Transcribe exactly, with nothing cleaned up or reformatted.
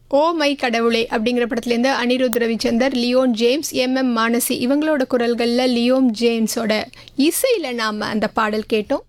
Oh my கடவுளே அப்படிங்கிற படத்துலேருந்து Anirudh Ravichander, Leon James, M M Manasi இவங்களோட குரல்களில் லியோன் ஜேம்ஸோட இசையில் நாம் அந்த பாடல் கேட்டோம்.